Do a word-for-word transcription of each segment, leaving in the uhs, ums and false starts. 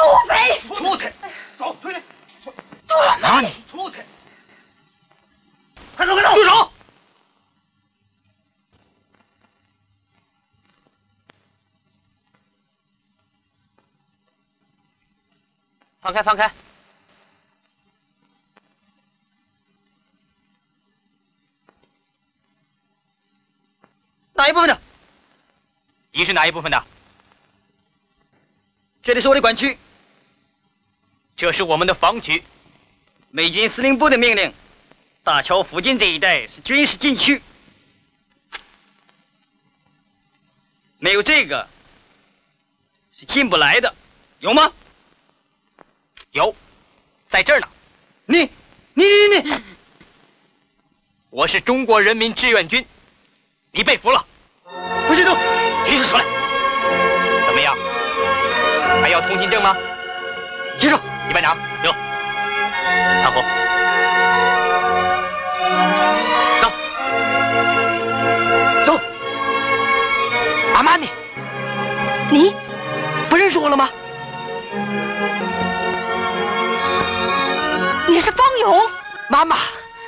匪！ 出去！走，出去！ 土匪！ 出去！快走，快走！住手！ 放开，放开！ 哪一部分的？ 你是哪一部分的？ 这里是我的管区， 这是我们的防区。 美军司令部的命令，大桥附近这一带是军事禁区，没有这个是进不来的，有吗？ 有，在这儿呢。 你，你，你，你， 我是中国人民志愿军，你被俘了。 不许动！ 举起手来。怎么样？还要通行证吗？ 举手！ 李班长，有。看后。走。 走。 阿曼呢？你不认识我了吗？ 你是方勇， 妈妈。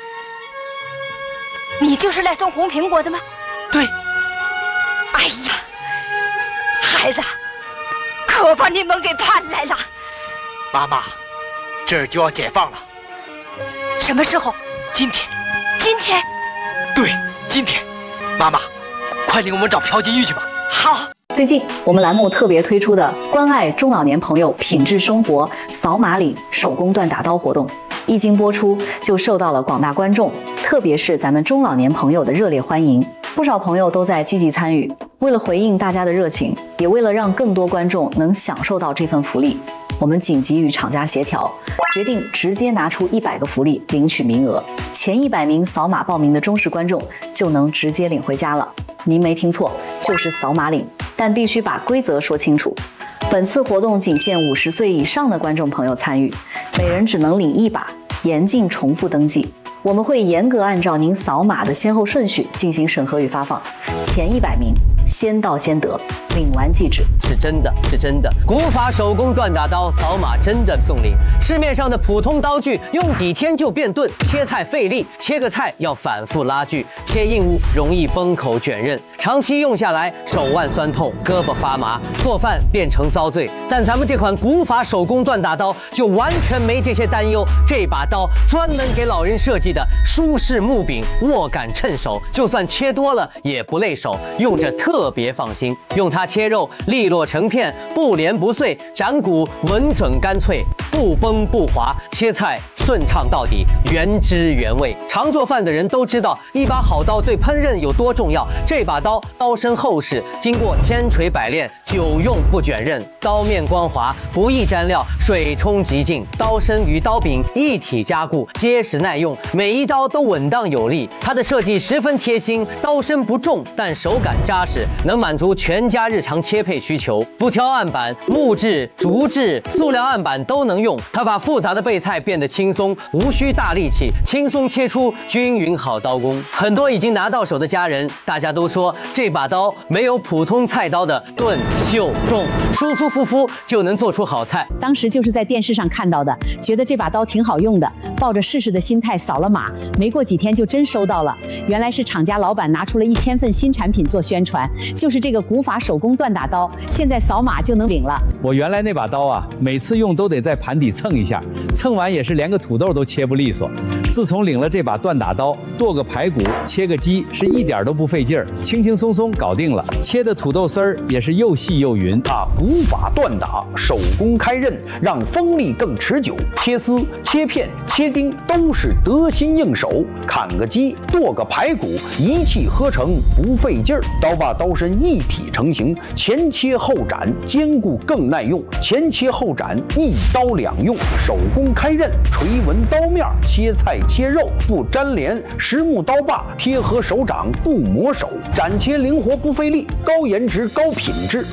你就是来送红苹果的吗？ 对。 哎呀，孩子，可把你们给盼来了。 妈妈，这儿就要解放了。 什么时候？ 今天。 今天？ 对，今天。妈妈，快领我们找朴金玉去吧。 好。 最近我们栏目特别推出的关爱中老年朋友品质生活扫码领手工锻打刀活动，一经播出就受到了广大观众，特别是咱们中老年朋友的热烈欢迎。不少朋友都在积极参与。为了回应大家的热情，也为了让更多观众能享受到这份福利，我们紧急与厂家协调，决定直接拿出一百个福利领取名额，前一百名扫码报名的忠实观众就能直接领回家了。您没听错，就是扫码领，但必须把规则说清楚。本次活动仅限五十岁以上的观众朋友参与，每人只能领一把，严禁重复登记。我们会严格按照您扫码的先后顺序进行审核与发放，前一百名先到先得，领完即止。 是真的，是真的。古法手工锻打刀，扫码真的送礼。市面上的普通刀具用几天就变钝，切菜费力，切个菜要反复拉锯，切硬物容易崩口卷刃，长期用下来手腕酸痛，胳膊发麻，做饭变成遭罪。但咱们这款古法手工锻打刀就完全没这些担忧，这把刀专门给老人设计的舒适木柄，握感趁手，就算切多了也不累手，用着特别放心。用它切肉利落成片，不连不碎，斩骨稳准干脆，不崩不滑，切菜顺畅到底，原汁原味。常做饭的人都知道，一把好刀对烹饪有多重要。这把刀刀身厚实，经过千锤百炼，久用不卷刃，刀面光滑，不易沾料，水冲即净。刀身与刀柄一体加固，结实耐用，每一刀都稳当有力。它的设计十分贴心，刀身不重，但手感扎实，能满足全家日常切配需求。不挑案板，木质、竹制、塑料案板都能用。它把复杂的备菜变得轻松，无需大力气，轻松切出均匀好刀工。很多已经拿到手的家人，大家都说这把刀没有普通菜刀的钝、秀、重，舒舒服服就能做出好菜。 当时就是在电视上看到的，觉得这把刀挺好用的，抱着试试的心态扫了码，没过几天就真收到了。原来是厂家老板拿出了一千份新产品做宣传，就是这个古法手工锻打刀，现在扫码就能领了。 我原来那把刀啊，每次用都得在盘底蹭一下，蹭完也是连个土豆都切不利索。自从领了这把锻打刀，剁个排骨、切个鸡是一点都不费劲儿，轻轻松松搞定了。切的土豆丝儿也是又细又匀啊！古法锻打，手工开刃，让锋利更持久。切丝、切片、切丁都是得心应手。砍个鸡，剁个排骨，一气呵成，不费劲儿。刀把刀身一体成型，前切后斩，坚固更耐用。前切后斩，一刀两用。手工开刃，锤纹刀面，切菜切肉不粘连。实木刀把贴合手掌，不磨手。斩切灵活不费力，高颜值高品质。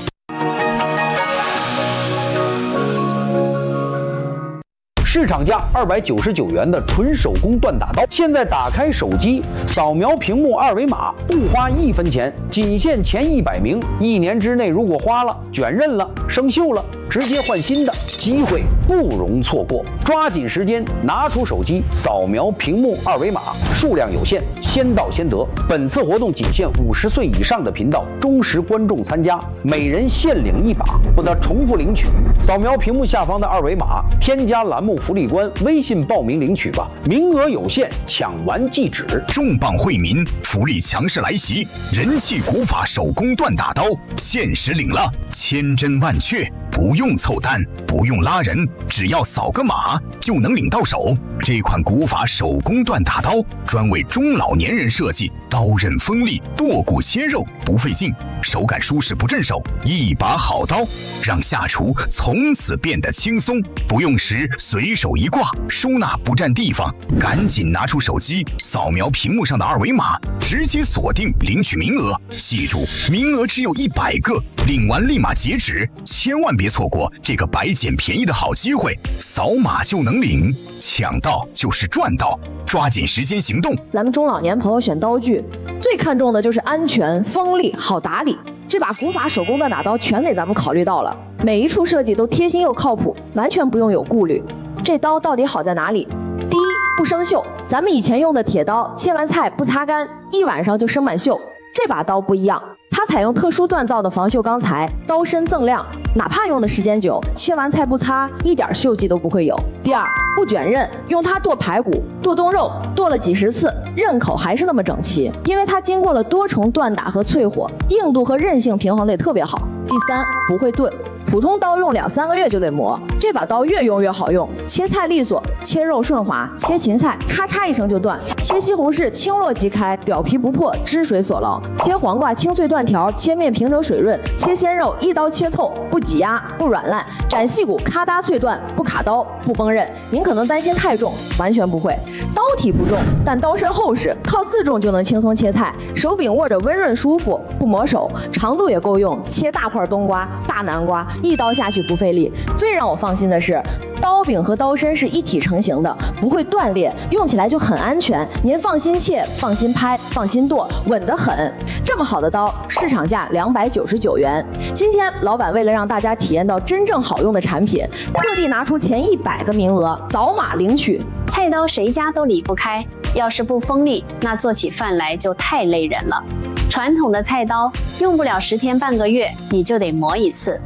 市场价二百九十九元的纯手工锻打刀，现在打开手机，扫描屏幕二维码，不花一分钱，仅限前一百名。一年之内如果花了、卷刃了、生锈了，直接换新的，机会不容错过，抓紧时间拿出手机，扫描屏幕二维码，数量有限，先到先得。本次活动仅限五十岁以上的频道忠实观众参加，每人限领一把，不得重复领取。扫描屏幕下方的二维码，添加栏目福利官微信报名领取吧，名额有限，抢完即止。 重磅惠民，福利强势来袭，人气古法手工锻打刀限时领了，千真万确，不用凑单，不用拉人，只要扫个码就能领到手。这款古法手工锻打刀专为中老年人设计，刀刃锋利，剁骨切肉不费劲，手感舒适不震手，一把好刀让下厨从此变得轻松。不用时随手一挂，收纳不占地方，赶紧拿出手机，扫描屏幕上的二维码，直接锁定领取名额。记住，名额只有一百个，领完立马截止，千万别错过这个白捡便宜的好机会，扫码就能领，抢到就是赚到，抓紧时间行动。 咱们中老年朋友选刀具，最看重的就是安全、锋利、好打理。这把古法手工锻打刀全给咱们考虑到了，每一处设计都贴心又靠谱，完全不用有顾虑。这刀到底好在哪里？第一，不生锈。咱们以前用的铁刀，切完菜不擦干，一晚上就生满锈。这把刀不一样，它采用特殊锻造的防锈钢材，刀身锃亮，哪怕用的时间久，切完菜不擦，一点锈迹都不会有。第二，不卷刃，用它剁排骨、剁冻肉，剁了几十次，刃口还是那么整齐，因为它经过了多重锻打和淬火，硬度和韧性平衡得特别好。第三，不会钝，普通刀用两三个月就得磨，这把刀越用越好用，切菜利索，切肉顺滑，切芹菜咔嚓一声就断，切西红柿轻落即开，表皮不破，汁水所捞，切黄瓜清脆断条，切面平整水润，切鲜肉一刀切透，不挤压，不软烂，斩细骨咔嗒脆断，不卡刀，不崩刃。您可能担心太重，完全不会，刀体不重，但刀身厚实，靠自重就能轻松切菜，手柄握着温润舒服，不磨手，长度也够用，切大块冬瓜、大南瓜，一刀下去不费力。最让我放心的是，刀柄和刀身是一体成型的，不会断裂，用起来就很安全。您放心切，放心拍，放心剁，稳得很。这么好的刀，市场价两百九十九元。今天老板为了让大家体验到真正好用的产品，特地拿出前一百个名额，扫码领取。 菜刀谁家都离不开，要是不锋利，那做起饭来就太累人了。传统的菜刀用不了十天半个月，你就得磨一次。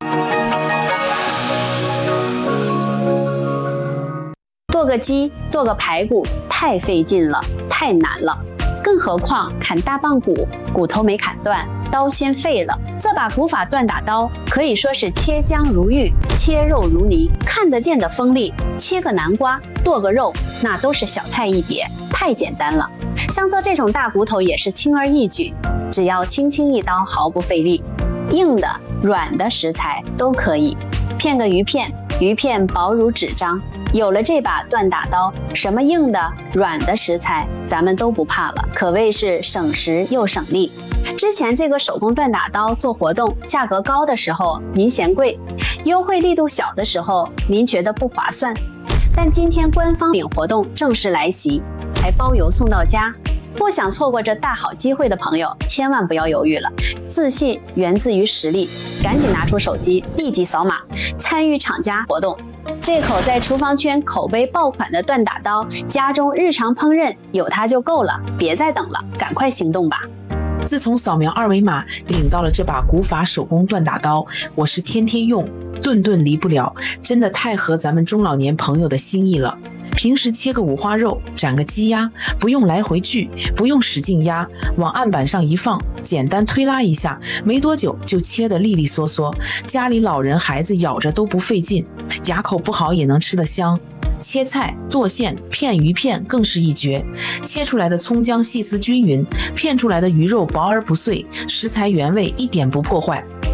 剁个鸡、剁个排骨太费劲了，太难了。更何况砍大棒骨，骨头没砍断，刀先废了。这把古法锻打刀可以说是切姜如玉，切肉如泥，看得见的锋利。切个南瓜，剁个肉，那都是小菜一碟，太简单了。像做这种大骨头也是轻而易举，只要轻轻一刀，毫不费力。硬的、软的食材都可以，片个鱼片，鱼片薄如纸张。有了这把锻打刀，什么硬的、软的食材咱们都不怕了，可谓是省时又省力。之前这个手工锻打刀做活动价格高的时候您嫌贵，优惠力度小的时候您觉得不划算，但今天官方领活动正式来袭，还包邮送到家。不想错过这大好机会的朋友，千万不要犹豫了。自信源自于实力，赶紧拿出手机，立即扫码参与厂家活动。这口在厨房圈口碑爆款的锻打刀，家中日常烹饪有它就够了，别再等了，赶快行动吧！ 自从扫描二维码领到了这把古法手工锻打刀，我是天天用，顿顿离不了，真的太合咱们中老年朋友的心意了。平时切个五花肉，斩个鸡鸭，不用来回锯，不用使劲压，往案板上一放，简单推拉一下，没多久就切得利利索索，家里老人孩子咬着都不费劲，牙口不好也能吃得香。切菜、剁馅、片鱼片更是一绝，切出来的葱姜细丝均匀，片出来的鱼肉薄而不碎，食材原味一点不破坏。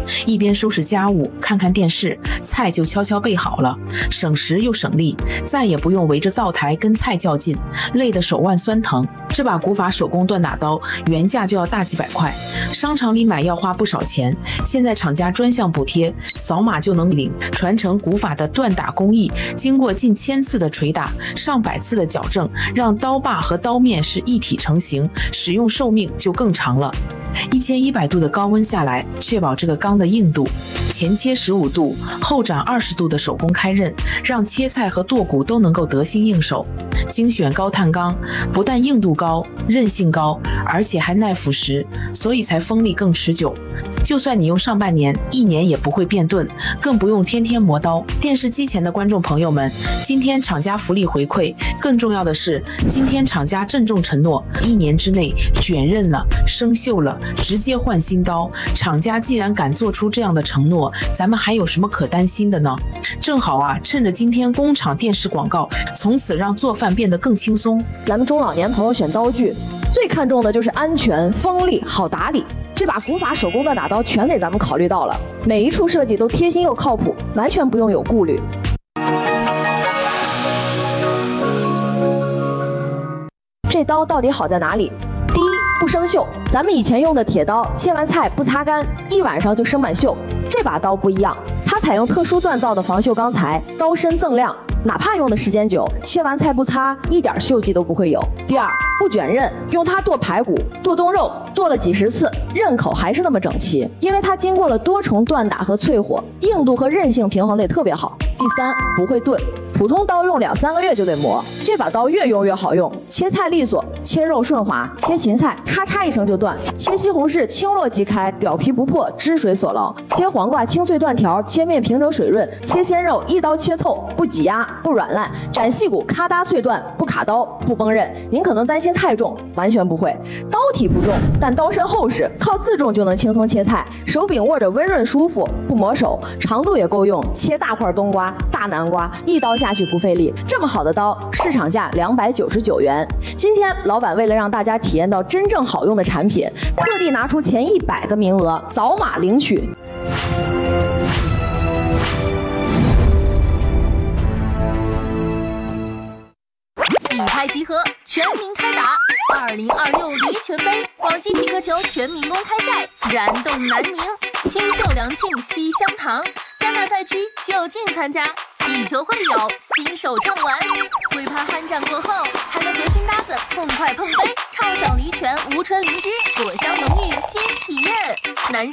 一边收拾家务，看看电视，菜就悄悄备好了，省时又省力，再也不用围着灶台跟菜较劲，累得手腕酸疼。这把古法手工锻打刀原价就要大几百块，商场里买要花不少钱，现在厂家专项补贴，扫码就能领。传承古法的锻打工艺，经过近千次的捶打，上百次的矫正，让刀把和刀面是一体成型，使用寿命就更长了。一千一百度的高温下来，确保这个钢的硬度。前切十五度，后掌二十度的手工开刃，让切菜和剁骨都能够得心应手。精选高碳钢，不但硬度高、韧性高，而且还耐腐蚀，所以才锋利更持久。就算你用上半年、一年也不会变钝，更不用天天磨刀。电视机前的观众朋友们，今天厂家福利回馈，更重要的是，今天厂家郑重承诺，一年之内卷刃了、生锈了，直接换新刀。厂家既然敢做出这样的承诺，咱们还有什么可担心的呢？正好啊，趁着今天工厂电视广告，从此让做饭变得更轻松。 咱们中老年朋友选刀具，最看重的就是安全、锋利、好打理。这把古法手工的打刀全给咱们考虑到了，每一处设计都贴心又靠谱，完全不用有顾虑。这刀到底好在哪里？第一，不生锈。咱们以前用的铁刀，切完菜不擦干，一晚上就生满锈。这把刀不一样，它采用特殊锻造的防锈钢材，刀身锃亮，哪怕用的时间久，切完菜不擦，一点锈迹都不会有。第二，不卷刃，用它剁排骨、剁冻肉，剁了几十次，刃口还是那么整齐，因为它经过了多重锻打和淬火，硬度和韧性平衡得特别好。第三，不会钝，普通刀用两三个月就得磨，这把刀越用越好用，切菜利索，切肉顺滑，切芹菜咔嚓一声就断，切西红柿轻落即开，表皮不破，汁水所牢，切黄瓜清脆断条，切面平整水润，切鲜肉一刀切透，不挤压，不软烂，斩细骨咔嗒脆断，不卡刀，不崩刃。您可能担心太重，完全不会，刀体不重，但刀身厚实，靠自重就能轻松切菜，手柄握着温润舒服，不磨手，长度也够用，切大块冬瓜、大南瓜，一刀下去不费力。这么好的刀，市场价两百九十九元。今天老板为了让大家体验到真正好用的产品，特地拿出前一百个名额，扫码领取。 一拍即合，全民开打！二零二六驴拳杯广西匹克球全民公开赛燃动南宁，清秀良沁西乡堂三大赛区就近参加，比球会友，新手畅玩。挥拍酣战过后，还能和新搭子痛快碰杯，畅享驴拳无唇灵芝，果香浓郁，